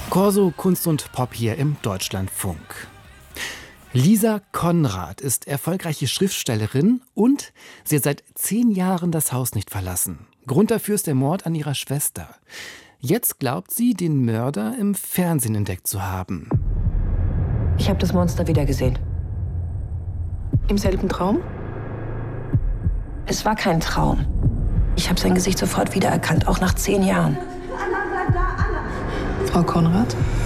Corso Kunst und Pop hier im Deutschlandfunk. Lisa Konrad ist erfolgreiche Schriftstellerin und sie hat seit 10 Jahren das Haus nicht verlassen. Grund dafür ist der Mord an ihrer Schwester. Jetzt glaubt sie, den Mörder im Fernsehen entdeckt zu haben. Ich habe das Monster wieder gesehen. Im selben Traum? Es war kein Traum. Ich habe sein Gesicht sofort wiedererkannt, auch nach 10 Jahren. Frau Konrad?